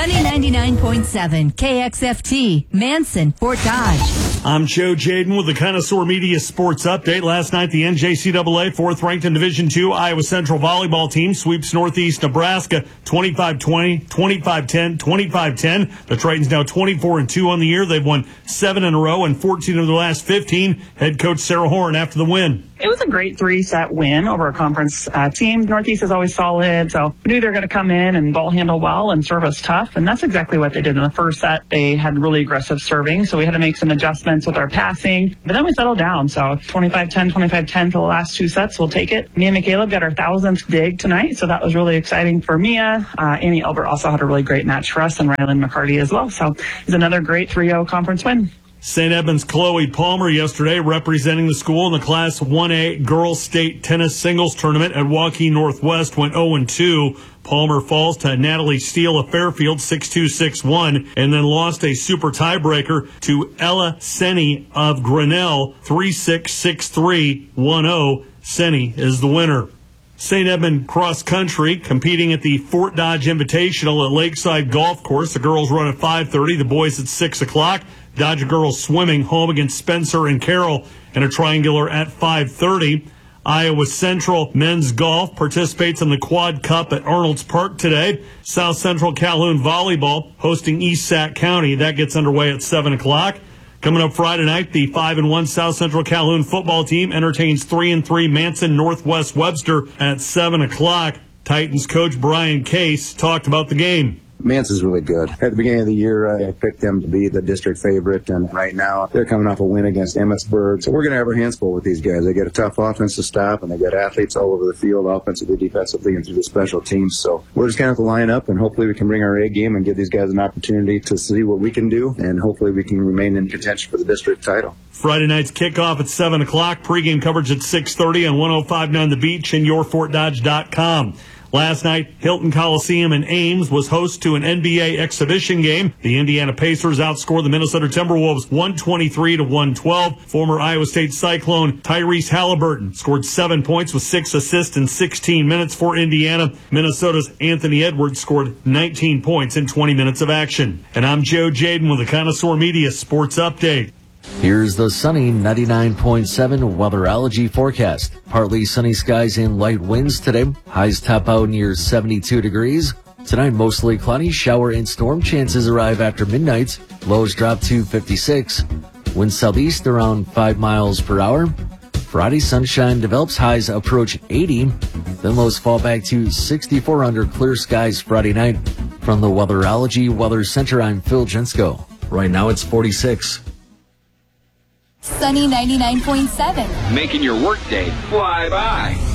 Sunny 99.7 KXFT, Manson, Fort Dodge. I'm Joe Jaden with the Connoisseur Media Sports Update. Last night, the NJCAA 4th ranked in Division II Iowa Central volleyball team sweeps Northeast Nebraska 25-20, 25-10, 25-10. The Tritons now 24-2 on the year. They've won 7 in a row and 14 of the last 15. Head coach Sarah Horn after the win. It was a great 3-set win over a conference team. Northeast is always solid, so we knew they were going to come in and ball handle well and serve us tough, and that's exactly what they did in the first set. They had really aggressive serving, so we had to make some adjustments with our passing, but then we settled down. So 25-10, 25-10 for the last 2 sets. We'll take it. Me and Michaela got our 1,000th dig tonight, so that was really exciting for Mia. Annie Albert also had a really great match for us, and Rylan McCarty as well. So it's another great 3-0 conference win. St. Edmunds' Chloe Palmer yesterday representing the school in the Class 1A Girls State Tennis Singles Tournament at Waukee Northwest went 0-2. Palmer falls to Natalie Steele of Fairfield 6-2, 6-1, and then lost a super tiebreaker to Ella Senni of Grinnell 3-6, 6-3, 1-0. Senni is the winner. St. Edmund Cross Country competing at the Fort Dodge Invitational at Lakeside Golf Course. The girls run at 5:30, the boys at 6 o'clock. Dodge girls swimming home against Spencer and Carroll in a triangular at 5:30. Iowa Central men's golf participates in the Quad Cup at Arnold's Park today. South Central Calhoun volleyball hosting East Sac County. That gets underway at 7 o'clock. Coming up Friday night, the 5-1 South Central Calhoun football team entertains 3-3 Manson Northwest Webster at 7 o'clock. Titans coach Brian Case talked about the game. Manson's really good. At the beginning of the year, I picked them to be the district favorite, and right now they're coming off a win against Emmitsburg. So we're going to have our hands full with these guys. They get a tough offense to stop, and they got athletes all over the field, offensively, defensively, and through the special teams. So we're just going to have to line up, and hopefully we can bring our A game and give these guys an opportunity to see what we can do, and hopefully we can remain in contention for the district title. Friday night's kickoff at 7 o'clock. Pregame coverage at 6:30 on 105.9 The Beach and yourfortdodge.com. Last night, Hilton Coliseum in Ames was host to an NBA exhibition game. The Indiana Pacers outscored the Minnesota Timberwolves 123-112. Former Iowa State Cyclone Tyrese Halliburton scored 7 points with 6 assists in 16 minutes for Indiana. Minnesota's Anthony Edwards scored 19 points in 20 minutes of action. And I'm Joe Jaden with the Connoisseur Media Sports Update. Here's the sunny 99.7 weatherology forecast. Partly sunny skies and light winds today. Highs top out near 72 degrees. Tonight, mostly cloudy, shower and storm chances arrive after midnight. Lows drop to 56. Winds southeast around 5 miles per hour. Friday, sunshine develops, highs approach 80. Then lows fall back to 64 under clear skies Friday night. From the Weatherology Weather Center, I'm Phil Jensko. Right now, it's 46. Sunny 99.7. Making your workday fly by.